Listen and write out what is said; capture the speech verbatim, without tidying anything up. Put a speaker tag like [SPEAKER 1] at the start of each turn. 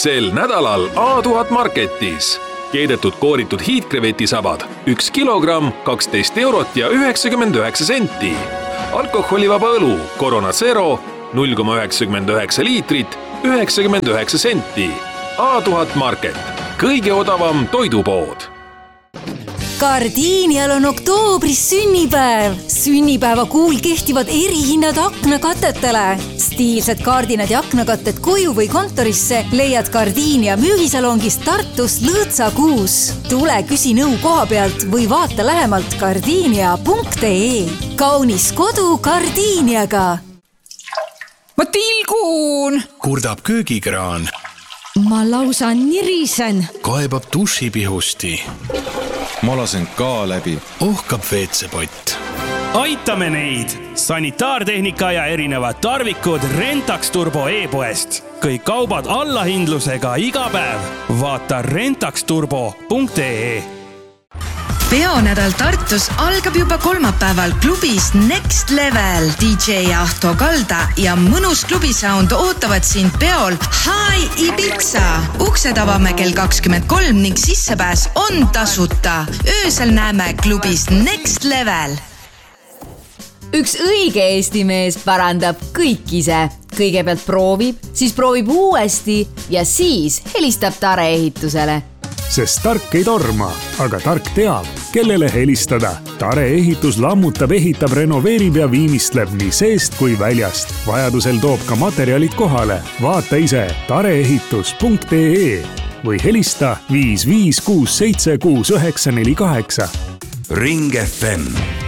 [SPEAKER 1] sel nädalal A tuhat Marketis. Keedetud kooritud hiidkrevetisabad üks kilogramm, kaksteist eurot ja üheksakümmend üheksa senti. Alkoholivaba õlu Corona Zero null koma üheksakümmend üheksa liitrit, üheksakümmend üheksa senti. A tuhat Market, kõige odavam toidupood.
[SPEAKER 2] Gardiinial on oktoobris sünnipäev. Sünnipäeva kuul kehtivad erihinnad aknakatetele. Stiilsed kardinad ja aknakatted koju või kontorisse leiad Gardiinia müügisalongist Tartus Lõõtsa kuus. Tule küsi nõu koha pealt või vaata lähemalt gardiinia punkt ee. Kaunis kodu Gardiiniaga.
[SPEAKER 3] Ma tilgun!
[SPEAKER 4] Kurdab köögikraan.
[SPEAKER 3] Ma lausa nirisen.
[SPEAKER 4] Kaebab dušipihusti.
[SPEAKER 5] Ma lasen ka läbi.
[SPEAKER 4] Ohkab veetsepott.
[SPEAKER 6] Aitame neid! Sanitaartehnika ja erinevad tarvikud Rentax Turbo e-poest. Kõik kaubad allahindlusega iga päev. Vaata rentax turbo punkt ee.
[SPEAKER 7] Peonädal Tartus algab juba kolmapäeval klubis Next Level. D J Ahto Kalda ja mõnus klubisound ootavad sind peol High Ibiza. Uksed avame kell kakskümmend kolm ning sissepääs on tasuta. Öösel näeme klubis Next Level.
[SPEAKER 2] Üks õige Eesti mees parandab kõik ise. Kõigepealt proovib, siis proovib uuesti ja siis helistab Tare ehitusele.
[SPEAKER 8] Sest tark ei torma, aga tark teab, kellele helistada. Tare ehitus lammutab, ehitab, renoveerib ja viimistleb nii seest kui väljast. Vajadusel toob ka materjalid kohale. Vaata ise tareehitus punkt ee või helista viis viis kuus seitse kuus üheksa neli kaheksa.
[SPEAKER 9] Ring F M